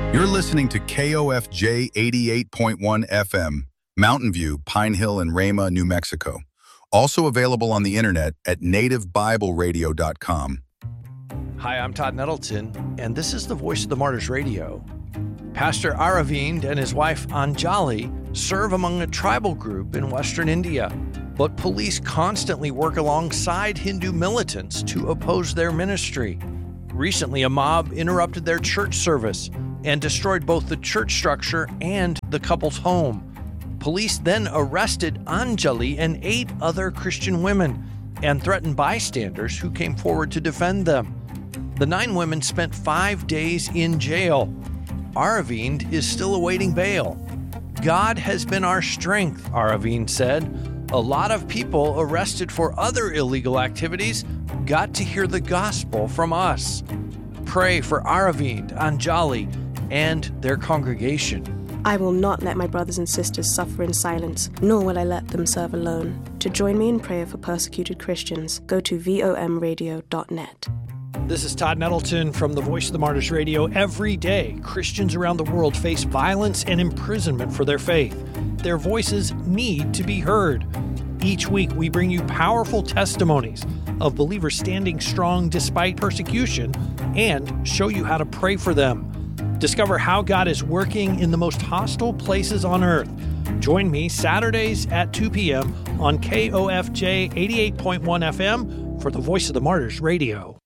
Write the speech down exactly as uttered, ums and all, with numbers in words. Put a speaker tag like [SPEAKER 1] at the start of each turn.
[SPEAKER 1] You're listening to K O F J eighty-eight point one F M, Mountain View, Pine Hill, and Rama, New Mexico. Also available on the internet at native bible radio dot com.
[SPEAKER 2] Hi, I'm Todd Nettleton, and this is the Voice of the Martyrs Radio. Pastor Aravind and his wife Anjali serve among a tribal group in Western India, but police constantly work alongside Hindu militants to oppose their ministry. Recently, a mob interrupted their church service and destroyed both the church structure and the couple's home. Police then arrested Anjali and eight other Christian women and threatened bystanders who came forward to defend them. The nine women spent five days in jail. Aravind is still awaiting bail. God has been our strength, Aravind said. A lot of people arrested for other illegal activities got to hear the gospel from us. Pray for Aravind, Anjali, and their congregation.
[SPEAKER 3] I will not let my brothers and sisters suffer in silence, nor will I let them serve alone. To join me in prayer for persecuted Christians, go to V O M radio dot net.
[SPEAKER 2] This is Todd Nettleton from the Voice of the Martyrs Radio. Every day, Christians around the world face violence and imprisonment for their faith. Their voices need to be heard. Each week, we bring you powerful testimonies of believers standing strong despite persecution and show you how to pray for them. Discover how God is working in the most hostile places on earth. Join me Saturdays at two p.m. on K O F J eighty-eight point one F M for the Voice of the Martyrs Radio.